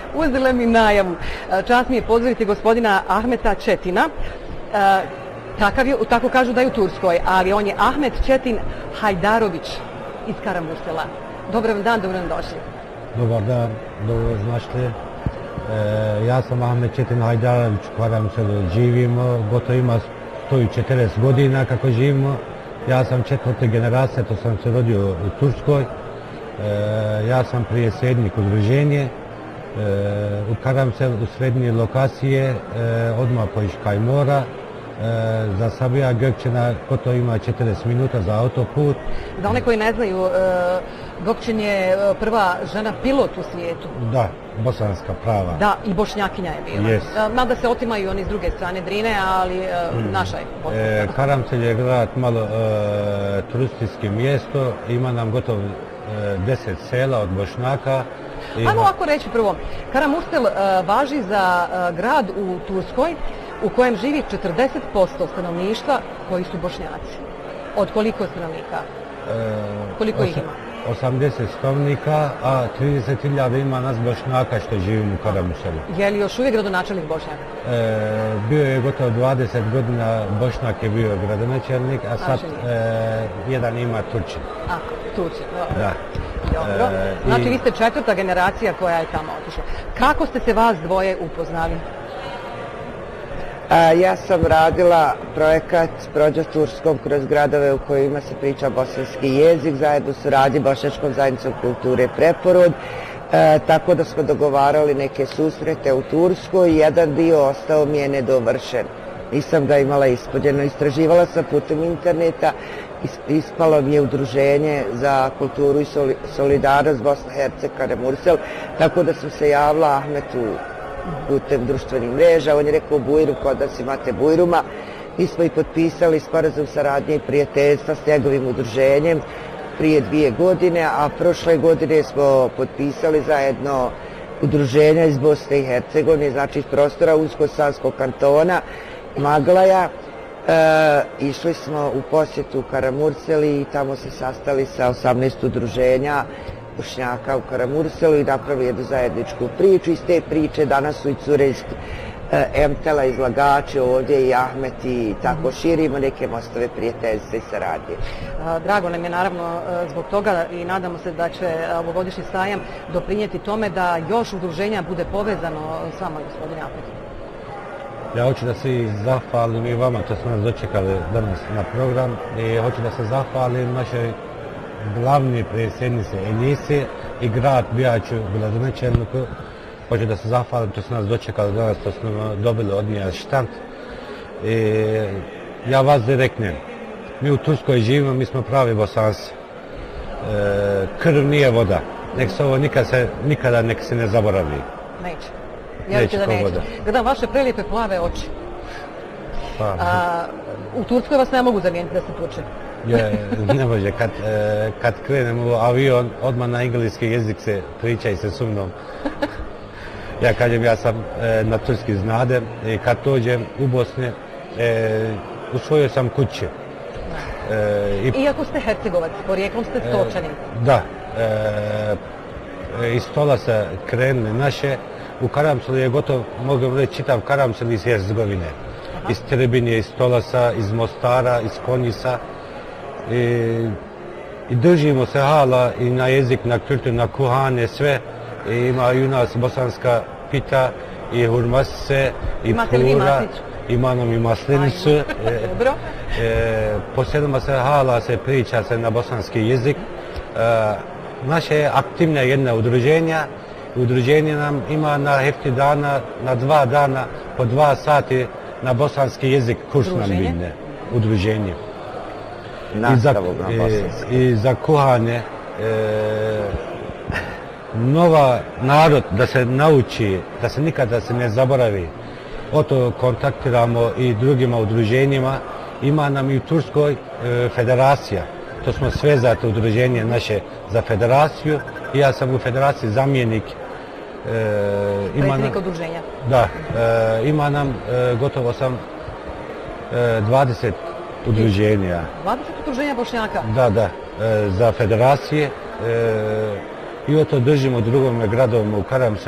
uzele mi najavu. Čast mi je pozdraviti gospodina Ahmeta Četina. Tako kažu da je u Turskoj, ali on je Ahmet Četin Hajdarović iz Karamursela. Dobar vam dan, dobro nam došli. Dobar dan, dobro značite. Ja sam Ahmet Četin Hajdarović, u Karamurselu živimo, gotovo ima 140 godina kako živimo. Ja sam četvrte generacije, to sam se rodio u Turskoj. Ja sam prijesednik udruženje u Karamselu, u srednje lokacije, odmah po Iškajmora. Za Sabija Gökçena gotovo ima 40 minuta za autoput. Za one koji ne znaju, Gökçen je prva žena pilot u svijetu. Da, bosanska prava. Da, i bošnjakinja je bila. Yes. Mada se otimaju oni s druge strane Drine, ali naša je bosanska. Karamsel je grad malo turističko mjesto, ima nam gotovo 10 sela od Bošnjaka. Ajmo ovako reći prvo, Karamursel važi za grad u Turskoj u kojem živi 40% stanovništva koji su Bošnjaci. Od koliko stanovnika? Koliko ih ima? 80 stanovnika, a 30.000 ima nas Bošnjaka što živimo u Karamurselu. Je li još uvijek gradonačelnik Bošnjak? Bio je gotovo 20 godina, Bošnjak je bio gradonačelnik, a sad jedan ima Turčin. A, Turčin, dobro. Da. Dobro. Znači vi ste četvrta generacija koja je tamo otišla. Kako ste se vas dvoje upoznali? Ja sam radila projekat Prođe Turskom kroz gradove u kojima se priča bosanski jezik, zajedno su radi Bošnjačkom zajednicom kulture Preporod, tako da smo dogovarali neke susrete u Turskoj, jedan dio ostao mi je nedovršen. Nisam ga imala ispodjeno, istraživala sam putem interneta, ispalo mi je udruženje za kulturu i solidarnost Bosna Herceg Karamursel, tako da sam se javila Ahmetu putem društvenih mreža, on je rekao Bujrum, kod nas imate Bujruma. Mi smo i potpisali sporazum saradnje i prijateljstva s njegovim udruženjem prije 2 godine, a prošle godine smo potpisali zajedno udruženja iz Bosne i Hercegovine, znači iz prostora Unsko-Sanskog kantona, Maglaja. Išli smo u posjetu u Karamursel i tamo se sastali sa 18 udruženja Bošnjaka u Karamurselu i napravili jednu zajedničku priču. Iz te priče danas su i cure iz Emtela, izlagači ovdje i Ahmet i tako širimo neke mostove prijateljstva i saradnje. Drago nam je naravno zbog toga i nadamo se da će ovogodišnji sajam doprinijeti tome da još udruženja bude povezano s vama, gospodine Ahmet. Ja hoću da se zahvalim i vama, to smo nas dočekali danas na program, i hoću da se zahvalim našoj glavni predsjednici Enise i grad Bijaću, gradonačelniku. Hoću da se zahvalim, to su nas dočekali danas, to smo dobili od njega štand. Ja vas direktnem, mi u Turskoj živimo, mi smo pravi Bosanci. Krv nije voda, nek se ovo nikada nek se ne zaboravi. Neće. Vjerujte da neće. Gledam vaše prelijepe plave oči. U Turskoj vas ne mogu zamijeniti da ste Turčin. Ne može, kad krenem u avion, odmah na engleski jezik se pričaj se su mnom. Ja kažem, ja sam na turski znadem i kad dođem u Bosne, u svojoj sam kući. Iako ste Hercegovac, porijeklom ste Stočanin. Da, iz Stola se krenuli naše, u Karamselu je gotovo, mogu reći, čitav Karamsel iz Hercegovine. Iz Trebinje, iz Stolasa, iz Mostara, iz Konjisa. I držimo se hala i na jezik, na kulturu, na kuhane, sve. Ima i u nas bosanska pita i hurmasice i pura. Ima nam i maslinicu. Po selima se hala, se priča se na bosanski jezik. Naše je aktivna jedna udruženja. Udruženje nam ima na hefti dana, na 2 dana, po 2 sati na bosanski jezik kurs nam bine. Udruženje. I za kuhanje nova narod da se nauči, da se nikada se ne zaboravi. Oto kontaktiramo i drugima udruženjima. Ima nam i u Turskoj federacija. To smo svezate udruženje naše za federaciju i ja sam u federaciji zamjenik. Predsjednik udruženja? Da, ima nam gotovo sam 20 udruženja. 20 udruženja Bošnjaka? Da, za federacije. I o to držimo drugom gradovima u Karamselu.